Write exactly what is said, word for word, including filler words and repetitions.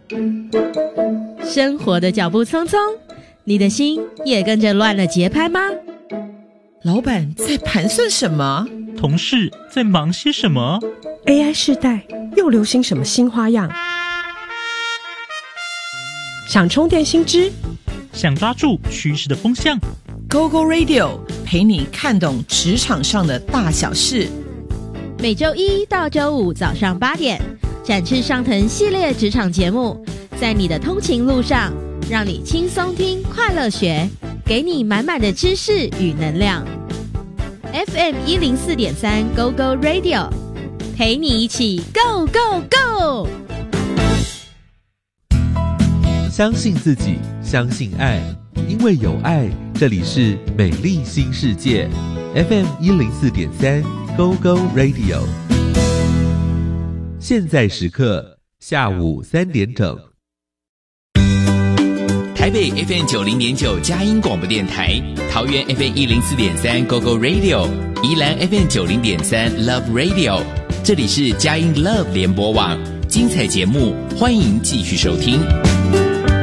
生活的脚步匆匆，你的心也跟着乱了节拍吗？ 老板在盘算什么？ 同事在忙些什么？ A I 世代又流行什么新花样？想充电新知， 想抓住趋势的风向， Go Go Radio 陪你看懂职场上的大小事。 每周一到周五早上八点，展翅上腾系列职场节目，在你的通勤路上，让你轻松听，快乐学，给你满满的知识与能量。F M 一零四点三 Go Go Radio， 陪你一起 Go Go Go。 相信自己，相信爱，因为有爱，这里是美丽新世界 F M 一零四点三 Go Go Radio。 现在时刻下午三点整。 台北 F M 九零点九佳音广播电台，桃园 F M 一零四点三 Go Go Radio， 宜兰 F M 九零点三 Love Radio， 这里是佳音 Love 联播网，精彩节目欢迎继续收听。